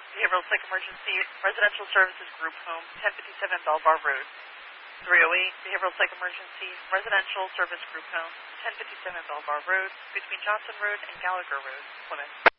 Behavioral Psych Emergency Residential Services Group Home, 1057 Belbar Road. 308 Behavioral Psych Emergency Residential Service Group Home, 1057 Belbar Road, between Johnson Road and Gallagher Road, Plymouth.